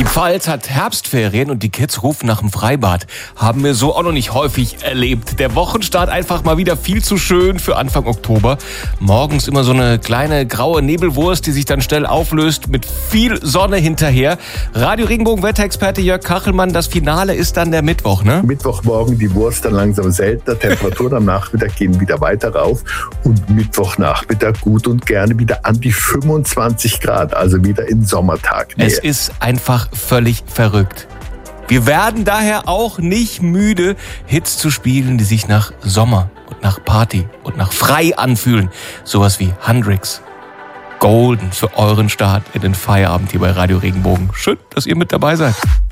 Die Pfalz hat Herbstferien und die Kids rufen nach dem Freibad. Haben wir so auch noch nicht häufig erlebt. Der Wochenstart einfach mal wieder viel zu schön für Anfang Oktober. Morgens immer so eine kleine graue Nebelwurst, die sich dann schnell auflöst mit viel Sonne hinterher. Radio Regenbogen Wetterexperte Jörg Kachelmann, das Finale ist dann der Mittwoch, ne? Mittwochmorgen die Wurst dann langsam seltener. Temperaturen am Nachmittag gehen wieder weiter rauf. Und Mittwochnachmittag gut und gerne wieder an die 25 Grad, also wieder in Sommertag. Es ist einfach völlig verrückt. Wir werden daher auch nicht müde, Hits zu spielen, die sich nach Sommer und nach Party und nach frei anfühlen. Sowas wie Hendrix. Golden für euren Start in den Feierabend hier bei Radio Regenbogen. Schön, dass ihr mit dabei seid.